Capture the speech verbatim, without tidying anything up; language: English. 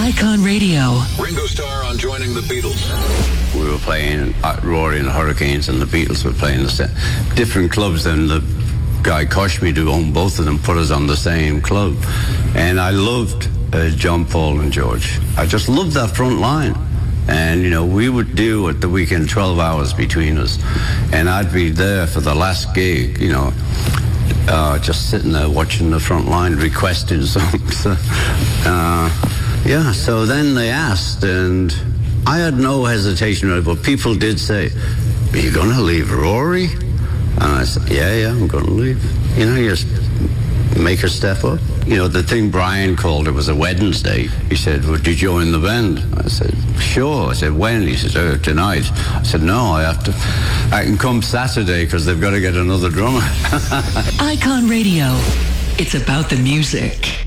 Icon Radio. Ringo Starr on joining the Beatles. We were playing at Rory and the Hurricanes, and the Beatles were playing the same, different clubs than the guy Koshmi, who owned both of them, put us on the same club. And I loved uh, John, Paul and George. I just loved that front line. And, you know, we would do at the weekend twelve hours between us. And I'd be there for the last gig, you know, uh, just sitting there watching the front line, requesting songs. uh, yeah, so then they asked, and I had no hesitation, but people did say, "Are you going to leave Rory?" And I said, yeah, yeah, I'm going to leave. You know, you just make her step up. You know, the thing Brian called it was a Wednesday. He said, well, did you join the band? I said, sure. I said, when? He said, oh, tonight. I said, no, I have to, I can come Saturday because they've got to get another drummer. Icon Radio. It's about the music.